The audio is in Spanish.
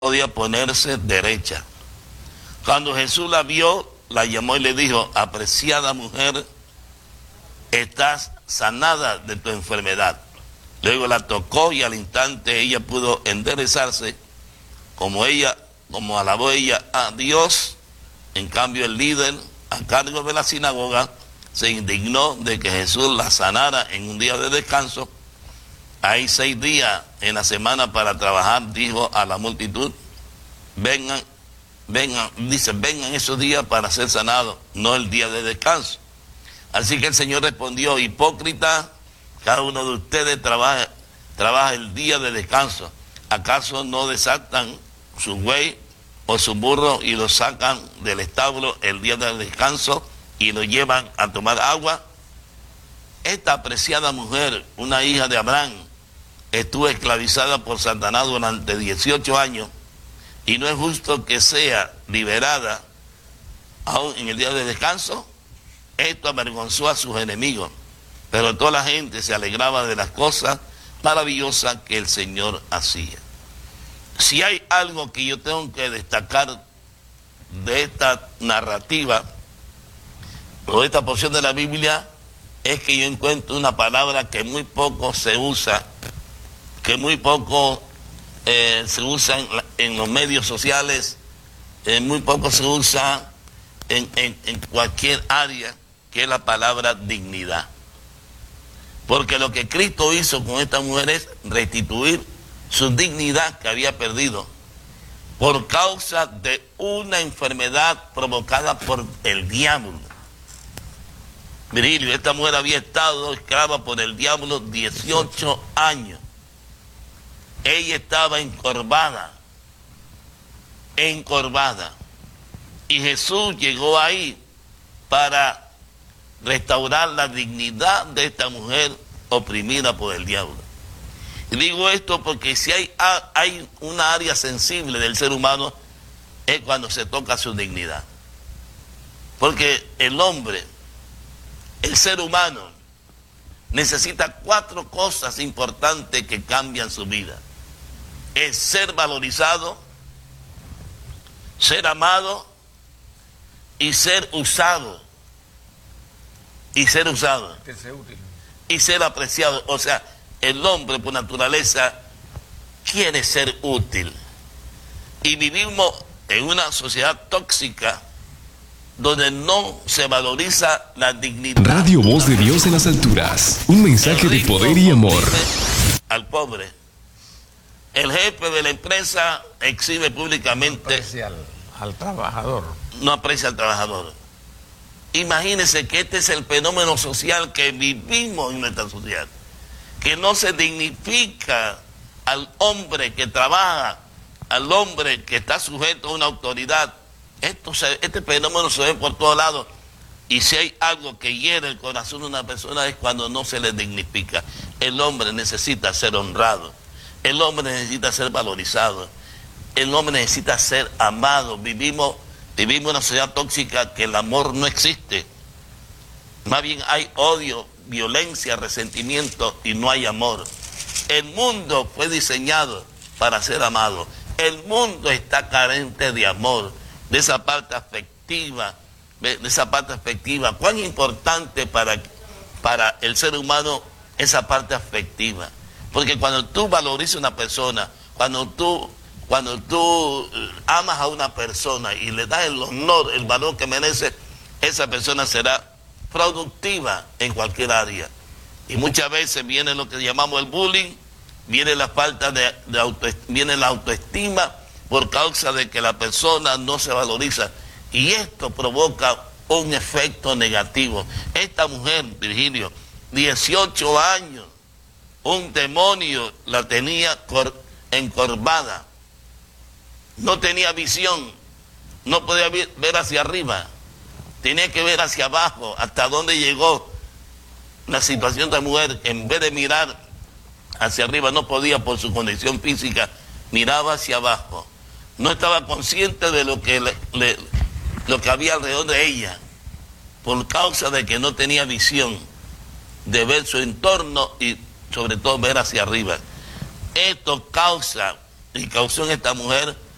podía ponerse derecha. Cuando Jesús la vio, la llamó y le dijo: apreciada mujer, estás sanada de tu enfermedad. Luego la tocó y al instante ella pudo enderezarse, como alabó ella a Dios. En cambio, el líder a cargo de la sinagoga se indignó de que Jesús la sanara en un día de descanso. Hay 6 días en la semana para trabajar, dijo a la multitud. Vengan esos días para ser sanados, no el día de descanso. Así que el Señor respondió: hipócrita, cada uno de ustedes trabaja el día de descanso. ¿Acaso no desatan su buey o su burro y lo sacan del establo el día del descanso y lo llevan a tomar agua? Esta apreciada mujer, una hija de Abraham, estuvo esclavizada por Satanás durante 18 años y no es justo que sea liberada aún en el día de descanso. Esto avergonzó a sus enemigos, pero toda la gente se alegraba de las cosas maravillosas que el Señor hacía. Si hay algo que yo tengo que destacar de esta narrativa o de esta porción de la Biblia, es que yo encuentro una palabra que muy poco se usa, se usa en los medios sociales, muy poco se usa en cualquier área, que es la palabra dignidad. Porque lo que Cristo hizo con esta mujer es restituir su dignidad que había perdido por causa de una enfermedad provocada por el diablo. Virgilio, esta mujer había estado esclava por el diablo 18 años. Ella estaba encorvada. Y Jesús llegó ahí para restaurar la dignidad de esta mujer oprimida por el diablo. Y digo esto porque si hay una área sensible del ser humano, es cuando se toca su dignidad. Porque el ser humano, necesita 4 cosas importantes que cambian su vida. Es ser valorizado, ser amado y ser usado. Que sea útil. Y ser apreciado. O sea, el hombre por naturaleza quiere ser útil. Y vivimos en una sociedad tóxica donde no se valoriza la dignidad. Radio Voz de Dios en las alturas. Un mensaje de poder y amor. Al pobre. El jefe de la empresa exhibe públicamente. Al trabajador. No aprecia al trabajador. Imagínense que este es el fenómeno social que vivimos en nuestra sociedad. Que no se dignifica al hombre que trabaja, al hombre que está sujeto a una autoridad. Este fenómeno se ve por todos lados. Y si hay algo que hiere el corazón de una persona es cuando no se le dignifica. El hombre necesita ser honrado. El hombre necesita ser valorizado. El hombre necesita ser amado. Vivimos en una sociedad tóxica que el amor no existe. Más bien hay odio, violencia, resentimiento y no hay amor. El mundo fue diseñado para ser amado. El mundo está carente de amor, de esa parte afectiva, cuán importante para el ser humano esa parte afectiva. Porque cuando tú valorizas a una persona, cuando tú amas a una persona y le das el honor, el valor que merece, esa persona será productiva en cualquier área. Y muchas veces viene lo que llamamos el bullying, viene la falta viene la autoestima por causa de que la persona no se valoriza. Y esto provoca un efecto negativo. Esta mujer, Virgilio, 18 años, un demonio la tenía encorvada. No tenía visión, no podía ver hacia arriba, tenía que ver hacia abajo. Hasta dónde llegó la situación de la mujer, en vez de mirar hacia arriba, no podía por su condición física, miraba hacia abajo. No estaba consciente de lo que había alrededor de ella, por causa de que no tenía visión de ver su entorno y sobre todo ver hacia arriba. Esto causó en esta mujer